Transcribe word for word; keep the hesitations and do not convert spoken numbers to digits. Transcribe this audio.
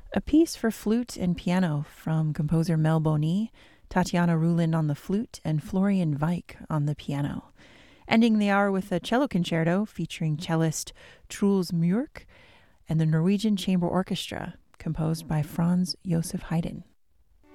A piece for flute and piano from composer Mel Boni, Tatiana Rulin on the flute, and Florian Weich on the piano. Ending the hour with a cello concerto featuring cellist Truls Mørk and the Norwegian Chamber Orchestra, composed by Franz Josef Haydn.